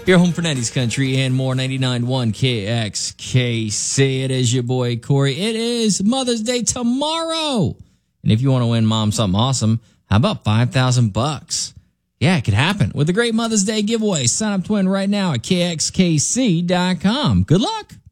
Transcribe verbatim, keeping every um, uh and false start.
Your home for nineties country and more, ninety-nine point one K X K C. It is your boy, Corey. It is Mother's Day tomorrow. And if you want to win Mom something awesome, how about five thousand bucks? Yeah, it could happen with the great Mother's Day giveaway. Sign up to win right now at K X K C dot com. Good luck.